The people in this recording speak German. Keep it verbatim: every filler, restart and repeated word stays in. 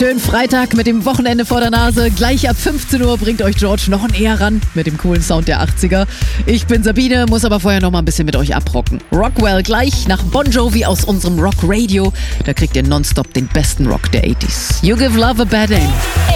schönen Freitag mit dem Wochenende vor der Nase. Gleich ab fünfzehn Uhr bringt euch George noch näher ran mit dem coolen Sound der achtziger. Ich bin Sabine, muss aber vorher noch mal ein bisschen mit euch abrocken. Rockwell gleich nach Bon Jovi aus unserem Rock Radio. Da kriegt ihr nonstop den besten Rock der achtziger. You give love a bad name.